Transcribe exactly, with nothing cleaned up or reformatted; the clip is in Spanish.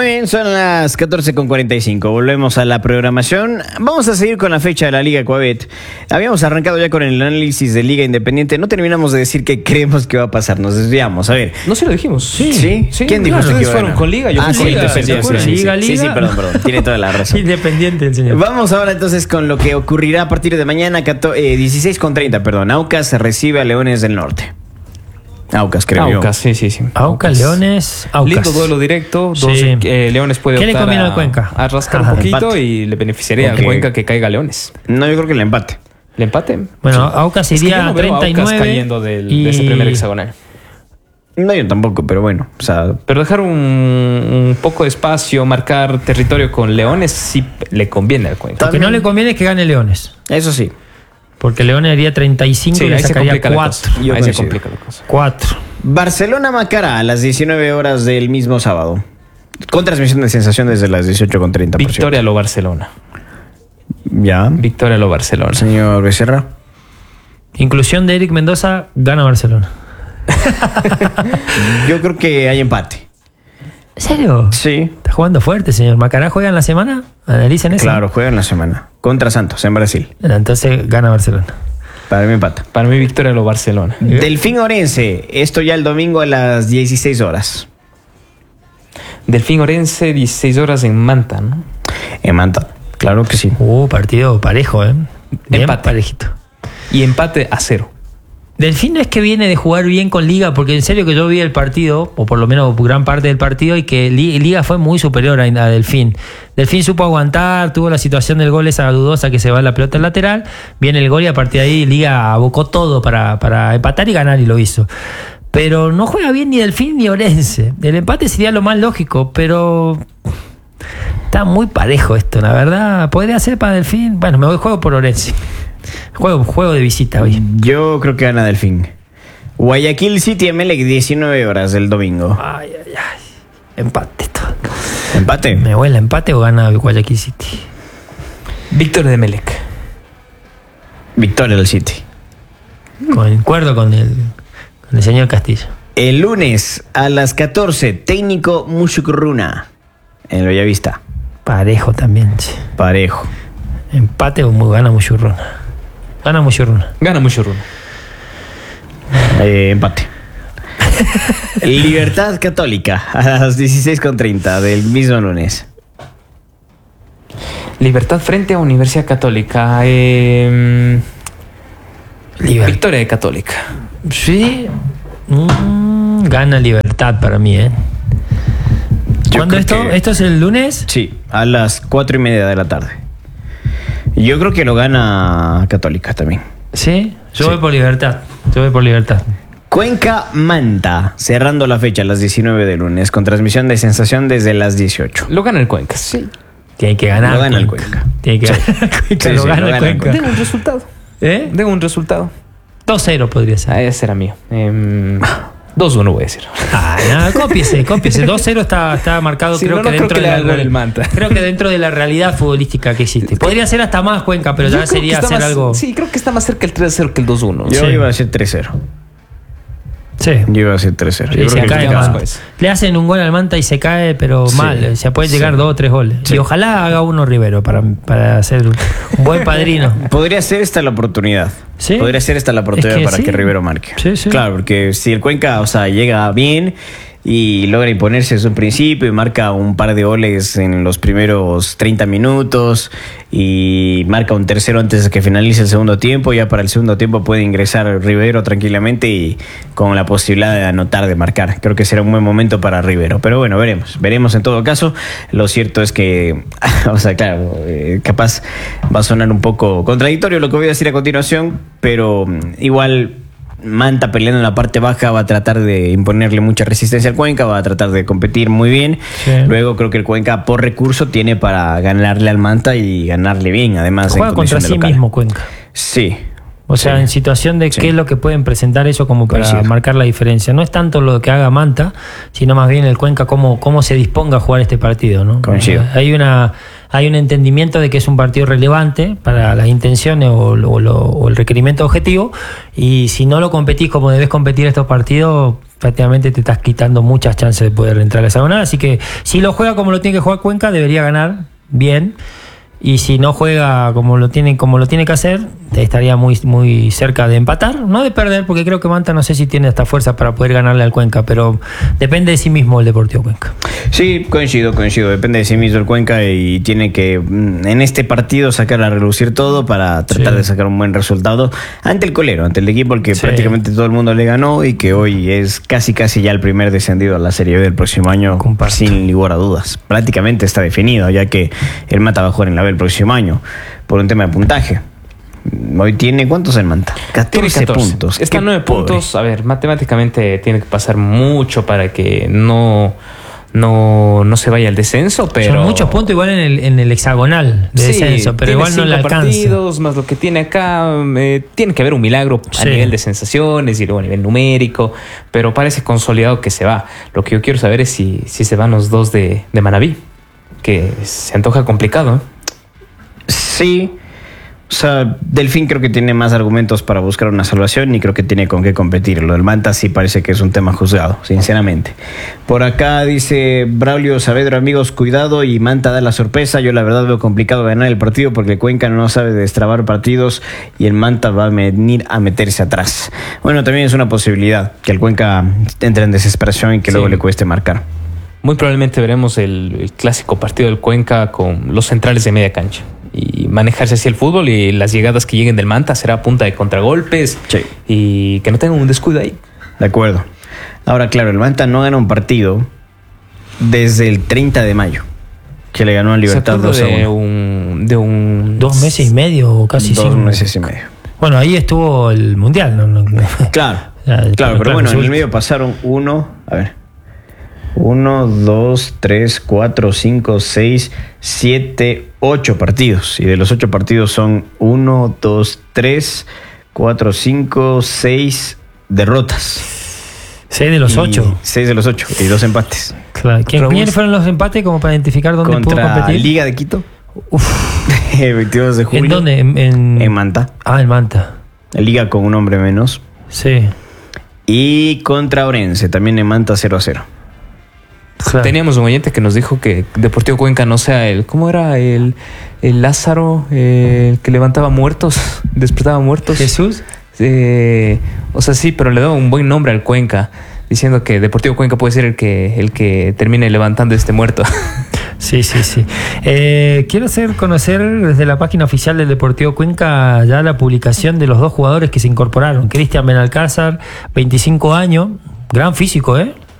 Muy bien, son las catorce con cuarenta y cinco. Volvemos a la programación. Vamos a seguir con la fecha de la Liga Coabet. Habíamos arrancado ya con el análisis de Liga Independiente. No terminamos de decir qué creemos que va a pasar. Nos desviamos. A ver. No se lo dijimos. Sí. ¿Sí? Sí, ¿Quién dijo claro, usted que ustedes iba a fueron ganar? con Liga, yo ah, fui sí, con Liga, Independiente. sí, sí, sí, Liga, sí, sí, Liga. sí, perdón, perdón. Tiene toda la razón. Independiente el señor. Vamos ahora entonces con lo que ocurrirá a partir de mañana, dieciséis con treinta, perdón. Aucas recibe a Leones del Norte. Aucas, creo yo. Aucas, sí, sí, sí. Aucas, Leones, Aucas. Lindo duelo directo. Dos, Sí. eh, Leones puede ¿Qué le optar conviene a, al Cuenca? a rascar Ajá. un poquito Empate. y le beneficiaría Ok. al Cuenca que caiga Leones. No, yo creo que el empate. ¿El empate? Bueno, Sí. Aucas Es que iría yo no a veo treinta y nueve. Aucas cayendo del, y... de ese primer hexagonal. No, yo tampoco, pero bueno. O sea, Pero dejar un, un poco de espacio, marcar territorio con Leones, sí le conviene al Cuenca. Lo que no le conviene es que gane Leones. eso sí. Porque Leones haría treinta y cinco Sí, y le ahí se sacaría complica la cosa. cuatro. Yo Ahí se coincido. complica la cosa. cuatro. Barcelona-Macará a las diecinueve horas del mismo sábado. Con transmisión de sensación desde las dieciocho con treinta. Victoria a lo Barcelona. Ya. Victoria a lo Barcelona. Señor Becerra. Inclusión de Eric Mendoza, gana Barcelona. Yo creo que hay empate. ¿En serio? Sí. Está jugando fuerte, señor. ¿Macará juega en la semana? Analicen eso. Claro, juega en la semana. Contra Santos, en Brasil. Entonces gana Barcelona. Para mí empata. Para mí, victoria a lo Barcelona. Delfín Orense. Esto ya el domingo a las dieciséis horas. Delfín Orense, dieciséis horas en Manta, ¿no? En Manta. Claro que sí. Uh, partido parejo, ¿eh? Bien Empate. parejito. Y empate a cero. Delfín no es que viene de jugar bien con Liga, porque en serio que yo vi el partido, o por lo menos gran parte del partido, y que Li- Liga fue muy superior a, a Delfín. Delfín supo aguantar, tuvo la situación del gol esa dudosa que se va la pelota al lateral, viene el gol y a partir de ahí Liga abocó todo para, para empatar y ganar y lo hizo. Pero no juega bien ni Delfín ni Orense. El empate sería lo más lógico, pero está muy parejo esto, la verdad. Podría ser para Delfín. Bueno, me voy juego por Orense. Juego, juego de visita hoy. Yo creo que gana Delfín. Guayaquil City Emelec, diecinueve horas del domingo. Ay, ay, ay. Empate todo. ¿Empate? ¿Me vuela empate o gana Guayaquil City? Victoria de Melec. Victoria del City. Concuerdo con el, con el señor Castillo. El lunes a las catorce, técnico Mushukruna. En Bellavista. Parejo también, che. Parejo. Empate o mu- gana Muchurruna. Gana Muchurruna. Gana mucho Runo. Eh, empate. Libertad Católica a las dieciséis con treinta del mismo lunes. Libertad frente a Universidad Católica. Eh, Liber- victoria de Católica. Sí. Mm, gana Libertad para mí, ¿eh? Yo ¿Cuándo creo esto? que- ¿Esto es el lunes? Sí, a las cuatro y media de la tarde. Yo creo que lo gana Católica también. Sí. Yo Sí. voy por Libertad. Yo voy por Libertad. Cuenca Manta, cerrando la fecha a las diecinueve de lunes, con transmisión de sensación desde las dieciocho. Lo gana el Cuenca. Sí. Tiene que ganar. Lo gana el Cuenca. Tiene que Sí. ganar el Cuenca. Sí, lo sí, gana lo el gana el Cuenca. Den un resultado. ¿Eh? Den un resultado. dos cero podría ser. Ah, ese era mío. Eh, dos uno voy a decir. Ah, nada, cópiese, cópiese. dos cero está, está marcado, Sí, creo no, que no creo dentro que de le la haga gol real- el Manta. Creo que dentro de la realidad futbolística que existe. Podría ser hasta más Cuenca, pero Yo ya creo que sería está hacer más- algo. Sí, creo que está más cerca el tres a cero que el dos uno. Yo Sí. iba a decir tres cero. Sí. Yo iba a decir tres cero. Sí, Yo se creo que cae queda- Manta. después. Le hacen un gol al Manta y se cae, pero Sí, mal. Se puede llegar sí. dos o tres goles. Sí. Y ojalá haga uno Rivero para, para ser un buen padrino. Podría ser esta la oportunidad. Sí. Podría ser esta la oportunidad Es que para sí. que Rivero marque. Sí, sí. Claro, porque si el Cuenca, o sea, llega bien y logra imponerse desde un principio y marca un par de goles en los primeros treinta minutos y marca un tercero antes de que finalice el segundo tiempo, ya para el segundo tiempo puede ingresar Rivero tranquilamente y con la posibilidad de anotar, de marcar. Creo que será un buen momento para Rivero. Pero bueno, veremos. Veremos en todo caso. Lo cierto es que, o sea, claro, eh, capaz va a sonar un poco contradictorio lo que voy a decir a continuación, pero mm, igual Manta peleando en la parte baja va a tratar de imponerle mucha resistencia al Cuenca, va a tratar de competir muy bien. Sí. Luego creo que el Cuenca por recurso tiene para ganarle al Manta y ganarle bien, además. Juega en contra condición de sí local. mismo Cuenca. Sí. O sea, Sí. en situación de Sí. qué es lo que pueden presentar eso como para Coincido. marcar la diferencia. No es tanto lo que haga Manta, sino más bien el Cuenca cómo, cómo se disponga a jugar este partido, ¿no? Coincido. Hay una hay un entendimiento de que es un partido relevante para las intenciones o, lo- o lo- o el requerimiento objetivo, y si no lo competís como debes competir estos partidos, prácticamente te estás quitando muchas chances de poder entrar a la hexagonal. Así que si lo juega como lo tiene que jugar Cuenca, debería ganar bien. Y si no juega como lo tiene, como lo tiene que hacer, estaría muy, muy cerca de empatar, no de perder, porque creo que Manta no sé si tiene esta fuerza para poder ganarle al Cuenca, pero depende de sí mismo el Deportivo Cuenca. Sí, coincido, coincido, depende de sí mismo el Cuenca y tiene que en este partido sacar a relucir todo para tratar sí. de sacar un buen resultado ante el colero, ante el equipo al que sí. prácticamente todo el mundo le ganó y que hoy es casi casi ya el primer descendido a la Serie B del próximo año. Comparto. Sin lugar a dudas. Prácticamente está definido, ya que el Manta va a jugar en la B el próximo año por un tema de puntaje. Hoy tiene, ¿cuántos el Manta? catorce puntos. Están nueve puntos. A ver, matemáticamente tiene que pasar mucho para que no, no, no se vaya al descenso, pero... Son muchos puntos igual en el, en el hexagonal de sí, descenso, pero igual no le alcanza. Partidos, más lo que tiene acá, eh, tiene que haber un milagro sí. a nivel de sensaciones y luego a nivel numérico, pero parece consolidado que se va. Lo que yo quiero saber es si, si se van los dos de, de Manabí, que se antoja complicado, ¿eh? Sí, o sea, Delfín creo que tiene más argumentos para buscar una salvación y creo que tiene con qué competir. Lo del Manta sí parece que es un tema juzgado, sinceramente. Por acá dice Braulio Saavedra, amigos, cuidado y Manta da la sorpresa. Yo la verdad veo complicado ganar el partido porque el Cuenca no sabe destrabar partidos y el Manta va a venir a meterse atrás. Bueno, también es una posibilidad que el Cuenca entre en desesperación y que sí. luego le cueste marcar. Muy probablemente veremos el, el clásico partido del Cuenca con los centrales de media cancha y manejarse así el fútbol y las llegadas que lleguen del Manta será a punta de contragolpes sí. y que no tengan un descuido ahí. De acuerdo. Ahora, claro, el Manta no gana un partido desde el treinta de mayo, que le ganó a Libertad dos a uno. De un, de un... Dos meses y medio o casi Dos cinco. meses y medio. Bueno, ahí estuvo el Mundial. ¿no? no, no. Claro, claro, claro, pero bueno, en el medio pasaron uno, a ver... Uno, dos, tres, cuatro, cinco, seis, siete, ocho partidos. Y de los ocho partidos son uno, dos, tres, cuatro, cinco, seis derrotas. Seis de los ocho. Seis de los ocho y dos empates. Claro. ¿Quiénes fueron los empates como para identificar dónde pudo competir? Contra Liga de Quito. Uf. veintidós de julio. ¿En dónde? En, en... en Manta. Ah, en Manta. La Liga con un hombre menos. Sí. Y contra Orense, también en Manta cero a cero. Claro. Teníamos un oyente que nos dijo que Deportivo Cuenca no sea el... ¿Cómo era? El, el Lázaro, eh, el que levantaba muertos, despertaba muertos. ¿Jesús? Eh, o sea, sí, pero le daba un buen nombre al Cuenca, diciendo que Deportivo Cuenca puede ser el que, el que termine levantando este muerto. Sí, sí, sí. Eh, quiero hacer conocer desde la página oficial del Deportivo Cuenca ya la publicación de los dos jugadores que se incorporaron. Cristian Benalcázar, veinticinco años, gran físico, ¿eh?